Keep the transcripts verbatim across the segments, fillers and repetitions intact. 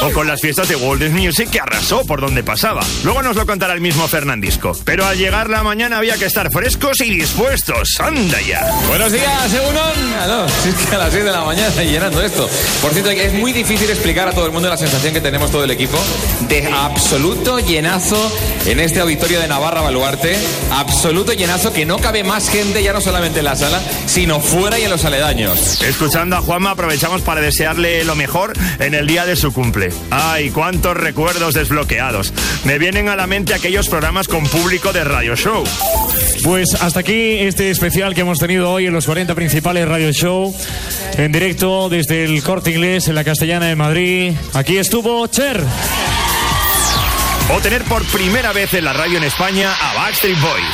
O con las fiestas de World Music, que arrasó por donde pasaba. Luego nos lo contará el mismo Fernandisco. Pero al llegar la mañana había que estar frescos y dispuestos. ¡Anda ya! Buenos días, Egunon. Ah, no, es que a las seis de la mañana llenando esto. Por cierto, es muy difícil explicar a todo el mundo la sensación que tenemos todo el equipo de absoluto llenazo en este auditorio de Navarra Baluarte. Absoluto llenazo, que no cabe más gente, ya no solamente en la sala, sino fuera y en los aledaños. Escuchando a Juanma, aprovechamos para desearle lo mejor en el día de su cumple. ¡Ay, cuántos recuerdos desbloqueados! Me vienen a la mente aquellos programas con público de Radio Show. Pues hasta aquí este especial que hemos tenido hoy en los cuarenta principales Radio Show, en directo desde el Corte Inglés en la Castellana de Madrid. Aquí estuvo Cher. O tener por primera vez en la radio en España a Backstreet Boys.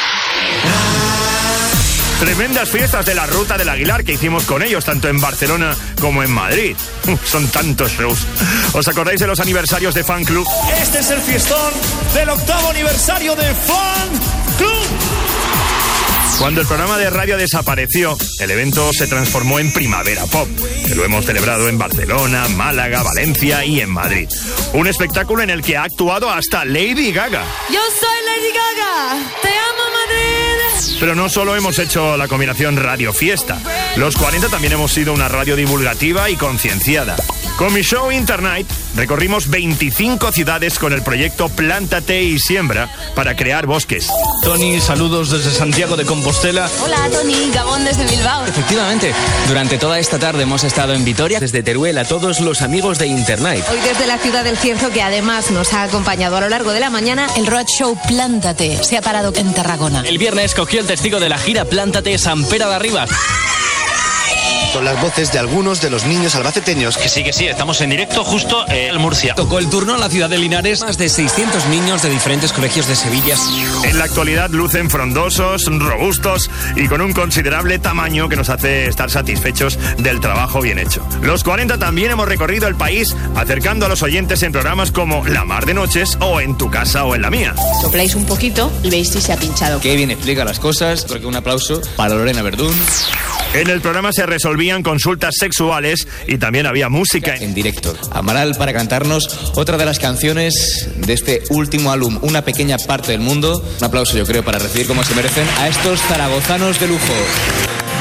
Tremendas fiestas de la Ruta del Aguilar que hicimos con ellos, tanto en Barcelona como en Madrid. Uf, son tantos shows. ¿Os acordáis de los aniversarios de Fan Club? Este es el fiestón del octavo aniversario de Fan Club. Cuando el programa de radio desapareció, el evento se transformó en Primavera Pop, que lo hemos celebrado en Barcelona, Málaga, Valencia y en Madrid. Un espectáculo en el que ha actuado hasta Lady Gaga. Yo soy Lady Gaga, te amo Madrid. Pero no solo hemos hecho la combinación radio-fiesta. Los cuarenta también hemos sido una radio divulgativa y concienciada. Con mi show Internight recorrimos veinticinco ciudades con el proyecto Plántate y Siembra para crear bosques. Tony, saludos desde Santiago de Compostela. Hola Tony, Gabón desde Bilbao. Efectivamente, durante toda esta tarde hemos estado en Vitoria, desde Teruel a todos los amigos de Internight. Hoy desde la ciudad del Cierzo, que además nos ha acompañado a lo largo de la mañana, el roadshow Plántate se ha parado en Tarragona. El viernes cogió el testigo de la gira Plántate San Pera de Arribas. Son las voces de algunos de los niños albaceteños. Que sí, que sí, estamos en directo justo en Murcia. Tocó el turno en la ciudad de Linares. Más de seiscientos niños de diferentes colegios de Sevilla. En la actualidad lucen frondosos, robustos y con un considerable tamaño que nos hace estar satisfechos del trabajo bien hecho. Los cuarenta también hemos recorrido el país acercando a los oyentes en programas como La Mar de Noches o En tu casa o en la mía. Sopláis un poquito y veis si se ha pinchado. Qué bien explica las cosas. Creo que un aplauso para Lorena Verdún. En el programa se resolvían consultas sexuales y también había música en directo. Amaral para cantarnos otra de las canciones de este último álbum, Una pequeña parte del mundo. Un aplauso, yo creo, para recibir como se merecen a estos zaragozanos de lujo.